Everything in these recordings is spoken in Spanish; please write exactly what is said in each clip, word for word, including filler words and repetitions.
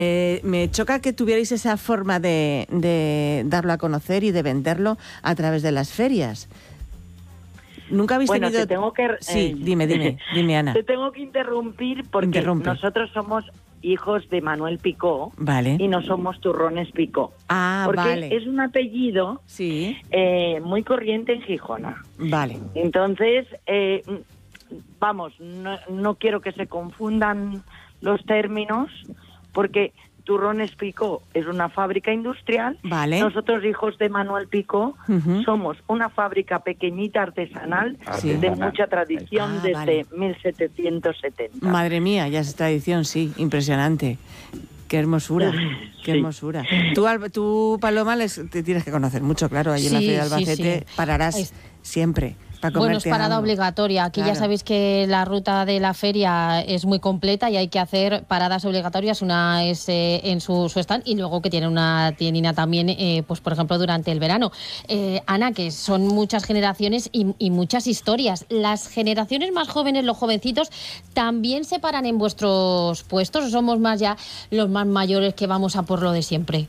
Eh, me choca que tuvierais esa forma de, de darlo a conocer y de venderlo a través de las ferias. ¿Nunca habéis bueno, tenido...? Te tengo que... Sí, dime, dime, dime, Ana. Te tengo que interrumpir porque Interrumpe. nosotros somos hijos de Manuel Picó, vale. y no somos Turrones Picó. Ah, porque vale. es un apellido sí. eh, muy corriente en Gijona. Vale. Entonces, eh, vamos, no, no quiero que se confundan los términos, porque Turrones Picó es una fábrica industrial. Vale. Nosotros, hijos de Manuel Picó, uh-huh. somos una fábrica pequeñita artesanal, sí. de mucha tradición, ah, desde vale. mil setecientos setenta. Madre mía, ya es tradición, sí, impresionante. Qué hermosura, qué sí. hermosura. Tú, tú, Paloma, les, te tienes que conocer mucho, claro, allí sí, en la Feria de Albacete, sí, sí. pararás es... siempre. Bueno, es parada algo. obligatoria. Aquí claro. ya sabéis que la ruta de la feria es muy completa y hay que hacer paradas obligatorias. Una es eh, en su, su stand y luego que tiene una tiendina también, eh, pues por ejemplo, durante el verano. Eh, Ana, que son muchas generaciones y, y muchas historias. ¿Las generaciones más jóvenes, los jovencitos, también se paran en vuestros puestos o somos más ya los más mayores que vamos a por lo de siempre?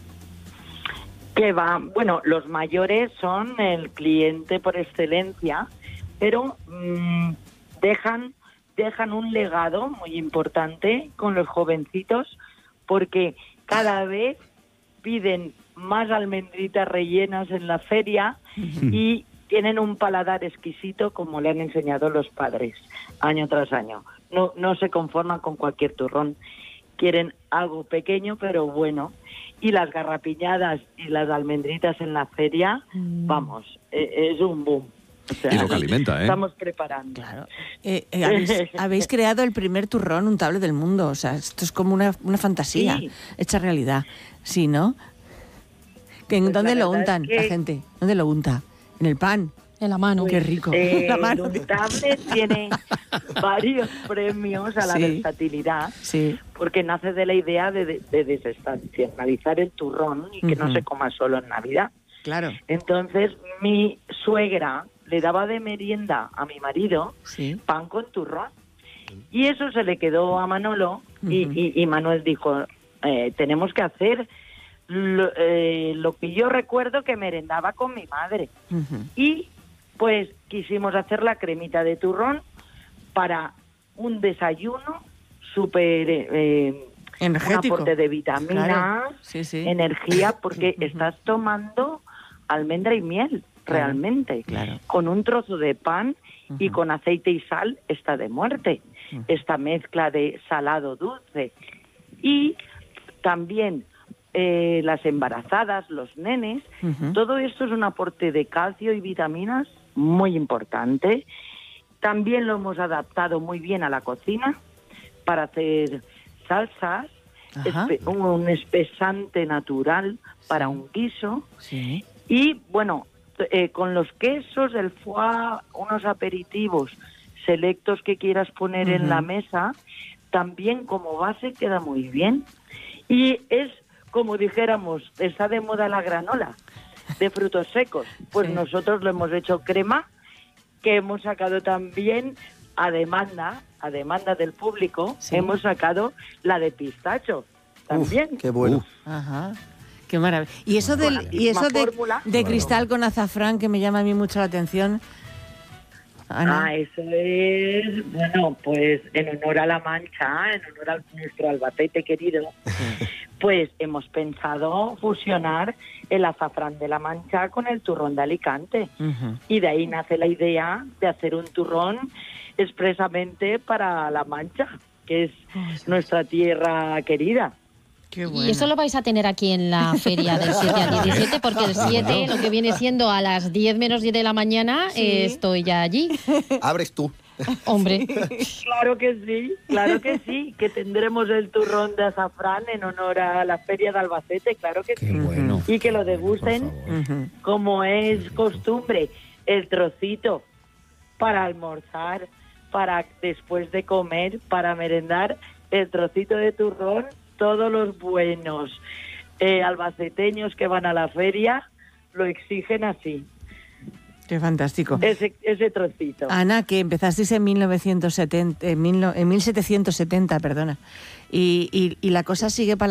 Que va, bueno, los mayores son el cliente por excelencia, pero mmm, dejan, dejan un legado muy importante con los jovencitos, porque cada vez piden más almendritas rellenas en la feria y tienen un paladar exquisito como le han enseñado los padres año tras año. No, no se conforman con cualquier turrón, quieren algo pequeño pero bueno. Y las garrapiñadas y las almendritas en la feria, mm. vamos, eh, es un boom. O sea, y lo que alimenta, ¿eh? Estamos preparando. Claro. Eh, eh, habéis, habéis creado el primer turrón untable del mundo. O sea, esto es como una, una fantasía sí. hecha realidad. Sí, ¿no? ¿En pues dónde lo untan es que... la gente? ¿Dónde lo unta? ¿En el pan? En la mano. Pues, qué rico. Eh, la mano. El untable tiene varios premios a la sí. versatilidad, sí. porque nace de la idea de, de, de desestacionalizar el turrón y que uh-huh. no se coma solo en Navidad. Claro. Entonces, mi suegra le daba de merienda a mi marido sí. pan con turrón. Y eso se le quedó a Manolo uh-huh. y, y, y Manuel dijo, eh, tenemos que hacer lo, eh, lo que yo recuerdo que merendaba con mi madre. Uh-huh. Y pues quisimos hacer la cremita de turrón para un desayuno súper... Eh, energético. Un aporte de vitaminas, claro. sí, sí. energía, porque uh-huh. estás tomando almendra y miel, claro. realmente. Claro. Con un trozo de pan uh-huh. y con aceite y sal está de muerte. Uh-huh. Esta mezcla de salado-dulce. Y también... Eh, las embarazadas, los nenes, uh-huh. todo esto es un aporte de calcio y vitaminas muy importante. También lo hemos adaptado muy bien a la cocina para hacer salsas, espe- un espesante natural para un guiso. Sí. Y bueno, eh, con los quesos, el foie, unos aperitivos selectos que quieras poner uh-huh. en la mesa, también como base queda muy bien. Y es como dijéramos, está de moda la granola de frutos secos. Pues sí. nosotros lo hemos hecho crema, que hemos sacado también a demanda, a demanda del público, sí. hemos sacado la de pistacho también. Uf, qué bueno. Uf. Ajá. Qué maravilla. Y eso, del, y eso de, de cristal con azafrán, que me llama a mí mucho la atención. Ana. Ah, eso es, bueno, pues en honor a La Mancha, en honor a nuestro Albacete querido, pues hemos pensado fusionar el azafrán de La Mancha con el turrón de Alicante. Uh-huh. Y de ahí nace la idea de hacer un turrón expresamente para La Mancha, que es oh, nuestra tierra querida. Qué bueno. Y eso lo vais a tener aquí en la feria del siete al diecisiete, porque el siete, lo que viene siendo a las diez menos diez de la mañana, sí. eh, estoy ya allí. Abres tú. Hombre. Claro que sí, claro que sí, que tendremos el turrón de azafrán en honor a la feria de Albacete, claro que Qué sí. Bueno. Y que lo degusten uh-huh. como es costumbre, el trocito para almorzar, para después de comer, para merendar, el trocito de turrón. Todos los buenos eh, albaceteños que van a la feria lo exigen así. Qué fantástico. Ese, ese trocito. Ana, que empezasteis en mil novecientos setenta, en, mil, en mil setecientos setenta, perdona, y, y, y la cosa sigue para